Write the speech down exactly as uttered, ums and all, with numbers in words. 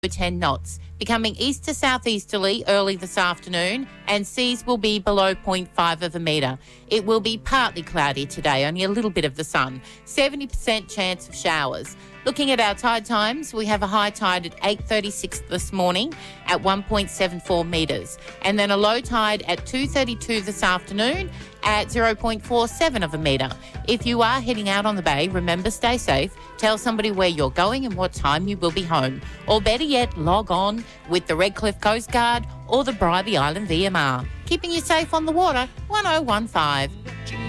ten knots, becoming east to southeasterly early this afternoon, and seas will be below zero point five of a metre. It will be partly cloudy today, only a little bit of the sun. seventy percent chance of showers. Looking at our tide times, we have a high tide at eight thirty-six this morning at one point seven four metres, and then a low tide at two thirty-two this afternoon at zero point four seven of a metre. If you are heading out on the bay, remember, stay safe. Tell somebody where you're going and what time you will be home. Or better yet, log on with the Redcliffe Coast Guard or the Bribie Island V M R. Keeping you safe on the water, one oh one five.